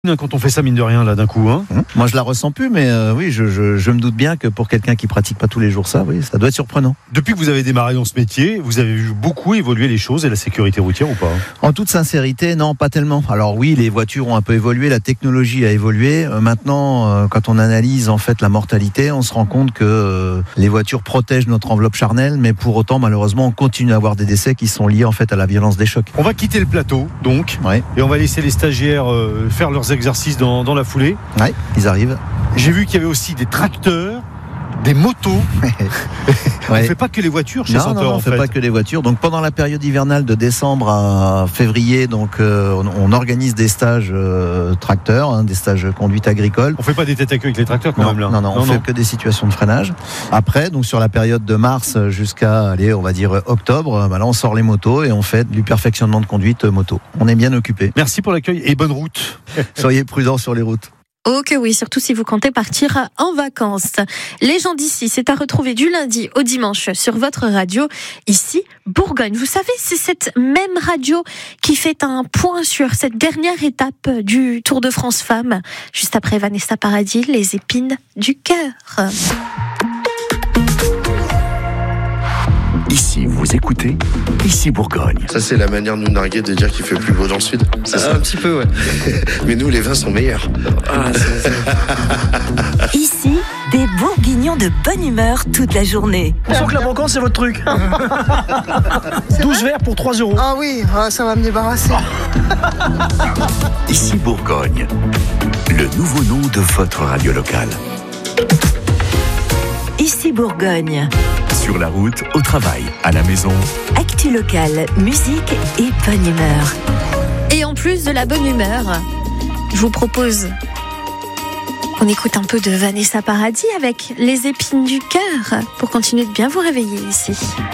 Quand on fait ça, mine de rien, là, d'un coup, hein. Moi, je la ressens plus, mais oui, je me doute bien que pour quelqu'un qui pratique pas tous les jours ça, oui, ça doit être surprenant. Depuis que vous avez démarré dans ce métier, vous avez vu beaucoup évoluer les choses et la sécurité routière ou pas? En toute sincérité, non, pas tellement. Alors oui, les voitures ont un peu évolué, la technologie a évolué. Maintenant, quand on analyse en fait la mortalité, on se rend compte que les voitures protègent notre enveloppe charnelle, mais pour autant, malheureusement, on continue à avoir des décès qui sont liés en fait à la violence des chocs. On va quitter le plateau, donc, Ouais. et on va laisser les stagiaires faire leurs exercices dans la foulée. Ouais, ils arrivent. J'ai vu qu'il y avait aussi des tracteurs, des motos. On Ouais. ne fait pas que les voitures chez Non, Centaure, on en fait fait. pas que les voitures. Donc pendant la période hivernale de décembre à février, donc on organise des stages tracteurs, des stages conduite agricole. On fait pas des têtes à queue avec les tracteurs quand même là. Non, on fait que des situations de freinage. Après, donc sur la période de mars jusqu'à, on va dire octobre, là on sort les motos et on fait du perfectionnement de conduite moto. On est bien occupé. Merci pour l'accueil et bonne route. Soyez prudents sur les routes. Oh que oui, surtout si vous comptez partir en vacances. Les gens d'ici, c'est à retrouver du lundi au dimanche sur votre radio, ici, Bourgogne. Vous savez, c'est cette même radio qui fait un point sur cette dernière étape du Tour de France Femmes, juste après Vanessa Paradis, les épines du cœur. Ici, vous écoutez, ici Bourgogne. Ça, c'est la manière de nous narguer de dire qu'il fait plus beau dans le sud. C'est ça. Un petit peu, ouais. Mais nous, les vins sont meilleurs. Ici, des Bourguignons de bonne humeur toute la journée. On sent que la brocante, c'est votre truc. 12 verres pour 3 €. Ah oui, ça va me débarrasser. Ici Bourgogne, le nouveau nom de votre radio locale. Ici Bourgogne. Sur la route, au travail, à la maison. Actu locale, musique et bonne humeur. Et en plus de la bonne humeur, je vous propose qu'on écoute un peu de Vanessa Paradis avec les épines du cœur pour continuer de bien vous réveiller ici.